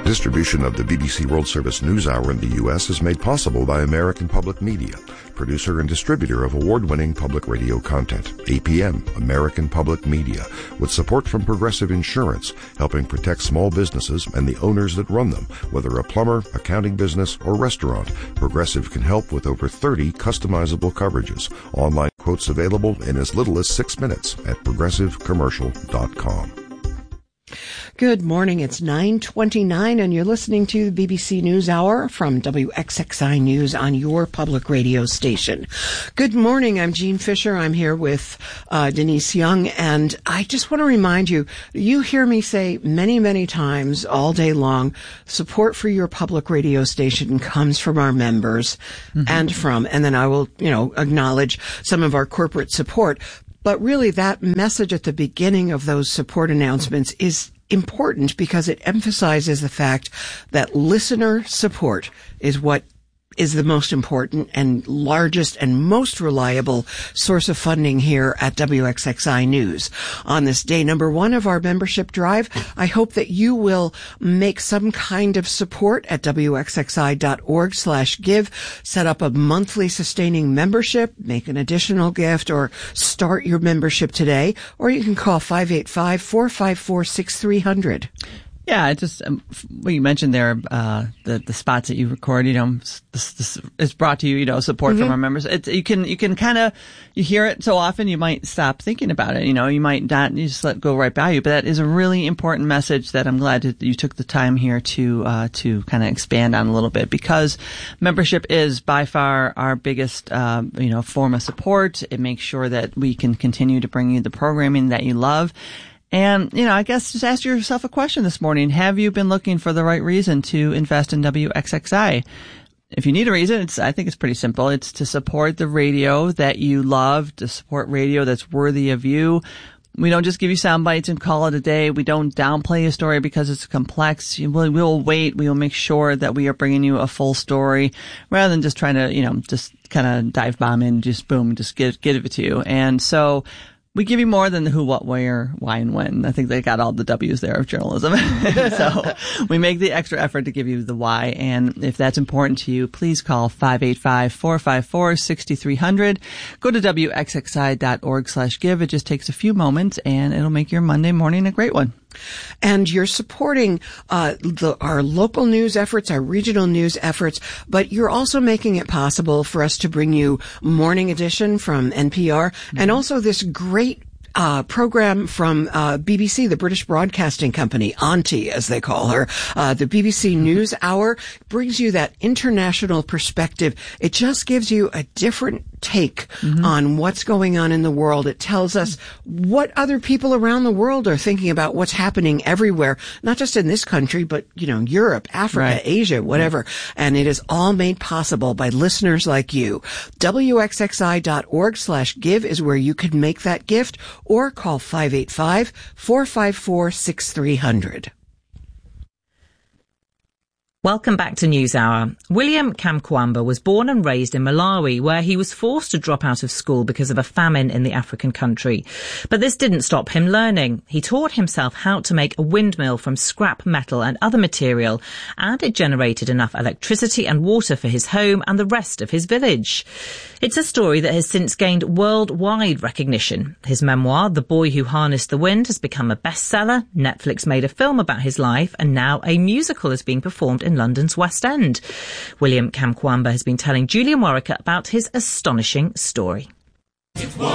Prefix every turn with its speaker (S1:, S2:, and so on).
S1: Distribution of the BBC World Service News Hour in the U.S. is made possible by American Public Media, producer and distributor of award-winning public radio content. APM, American Public Media, with support from Progressive Insurance, helping protect small businesses and the owners that run them. Whether a plumber, accounting business, or restaurant, Progressive can help with over 30 customizable coverages. Online quotes available in as little as 6 minutes at progressivecommercial.com.
S2: Good morning. It's 9:29 and you're listening to the BBC News Hour from WXXI News on your public radio station. Good morning. I'm Jean Fisher. I'm here with Denise Young, and I just want to remind you, you hear me say many, many times all day long, support for your public radio station comes from our members and then I will, acknowledge some of our corporate support. But really that message at the beginning of those support announcements is important because it emphasizes the fact that listener support is what is the most important and largest and most reliable source of funding here at WXXI News. On this day number 1 of our membership drive, I hope that you will make some kind of support at WXXI.org/give, set up a monthly sustaining membership, make an additional gift, or start your membership today, or you can call 585-454-6300.
S3: Yeah, it just what you mentioned there, the spots that you record, this is brought to you, support from our members. You can kind of, you hear it so often you might stop thinking about it. You might not, you just let it go right by you. But that is a really important message that I'm glad that you took the time here to kind of expand on a little bit, because membership is by far our biggest, form of support. It makes sure that we can continue to bring you the programming that you love. And, I guess just ask yourself a question this morning. Have you been looking for the right reason to invest in WXXI? If you need a reason, I think it's pretty simple. It's to support the radio that you love, to support radio that's worthy of you. We don't just give you sound bites and call it a day. We don't downplay a story because it's complex. We'll wait. We will make sure that we are bringing you a full story rather than just trying to, just kind of dive bomb in, just boom, just give it to you. And so we give you more than the who, what, where, why, and when. I think they got all the W's there of journalism. So we make the extra effort to give you the why. And if that's important to you, please call 585-454-6300. Go to WXXI.org/give. It just takes a few moments and it'll make your Monday morning a great one.
S2: And you're supporting our local news efforts, our regional news efforts, but you're also making it possible for us to bring you Morning Edition from NPR and also this great program from BBC, the British Broadcasting Company, Auntie, as they call her. The BBC News Hour brings you that international perspective. It just gives you a different take on what's going on in the world. It tells us what other people around the world are thinking about what's happening everywhere, not just in this country, but, Europe, Africa, Asia, whatever. And it is all made possible by listeners like you. WXXI.org/give is where you can make that gift, or call 585-454-6300.
S4: Welcome back to NewsHour. William Kamkwamba was born and raised in Malawi, where he was forced to drop out of school because of a famine in the African country. But this didn't stop him learning. He taught himself how to make a windmill from scrap metal and other material, and it generated enough electricity and water for his home and the rest of his village. It's a story that has since gained worldwide recognition. His memoir, The Boy Who Harnessed the Wind, has become a bestseller. Netflix made a film about his life, and now a musical is being performed in London's West End. William Kamkwamba has been telling Julian Warwick about his astonishing story.